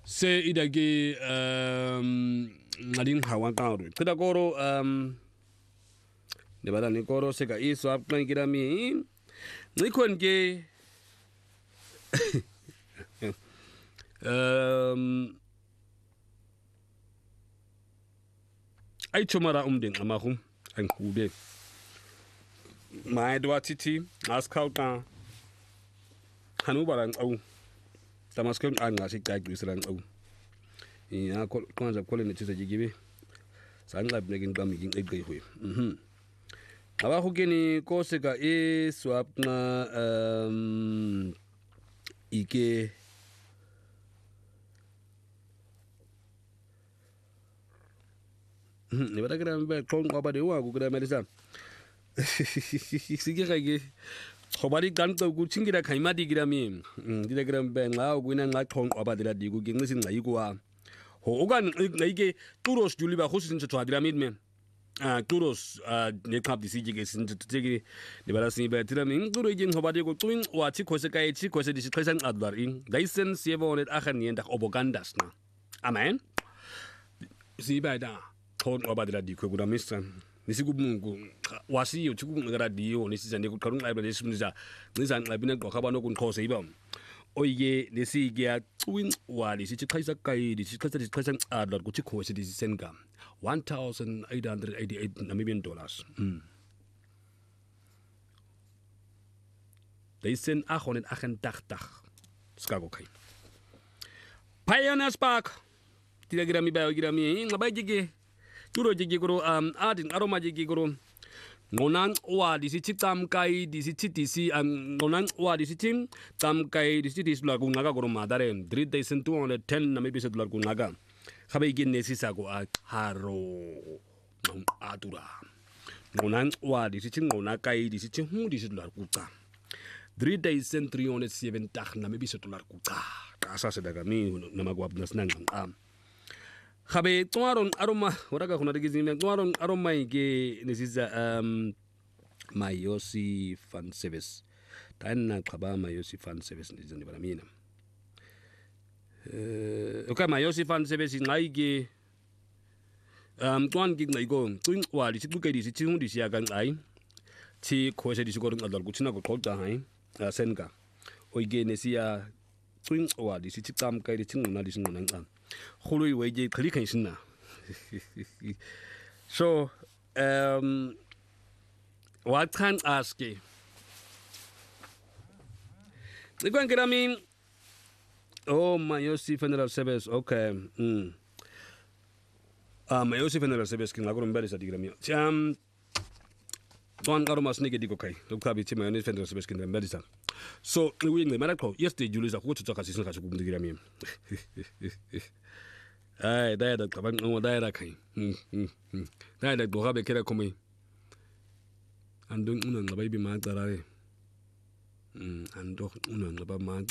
se idake ngading hawan karu kada koro de bala ni koro se ka iso ap kan kira mi ni kon ke ai chomara umding amahum an kude mai dwa titi askau ka hanu baran au tamaskan an ngasi ka grisran au ya ko kwanza kole ne tisa jigibe san lab ne gin gam gin gai hoye aba hugeni ko se ka e swap na ike ne bata gram be kon ko ba de wa ku gram melisa sige kage khobari kan to ku chingira khaima di grami di gram be nga ku na nga kon ko ba de la di ku ging sin ngai ku wa ho ogan ngai turos juliba khusin to adramid men turos ne kap di sige sin to tege de bala sin be tirami turo jin khobari ko twin wa chi khose kai chi khose di khaisan adlar in daisen sievonet akhan yen dak obogandas na amen si ba da kon oba de la di ko gura mistan nisi kubungu wasi yo chukubungu ngara di yo nisi zande ku karung aiba nisi muniza nisi an aiba ko khaba no kun khose iba oye nisi ge twin wa nisi chikhaisa kai nisi khasa adlar ku chikhose di senga $1,888 Namibian dollars they send akhonet akhan takh skago kai Pioneer Park tilagrami ba grami ngabai jige turo jigi guru adin aroma jigi guru ngonan wa disi chitam kai disi chitisi ngonan wa disi chim tam kai disi tis la gunaga guru madare 3,210 na maybe sedlar gunaga khabe gin nesi sago haro adura ngonan wa disi chim ngona kai disi chim hu disi lar kuta 3,307 na maybe sedlar kuta kasa sedaga mi na magwab nasnang khabe twaron aroma waraga khuna digizime twaron aroma ige nisiza mayosi fan service tanna khaba mayosi fan service nizani bana mina okay mayosi fan service ngaige twan gig ngaigo twin wali chibuke disi chihundi siaga ngai chi khose disi ko ngadal kuchina ko khota hai senga oige nesia twin wali disi chitam kai disi nguna disi nguna ngam khului weje khali khain sinna so what can ask you going to mean oh my yosi funeral service okay my yosi funeral service kin agro mbele sa digrami cham don garo mas nige diko kai to kabi chima yosi funeral service kin mbele sa so we ngi mara ko yesterday julisa ko to ka sisin ka su digrami ai da kaban no da kai da do ga be kira komai andun unan labai bi ma tarare andok unan ba ma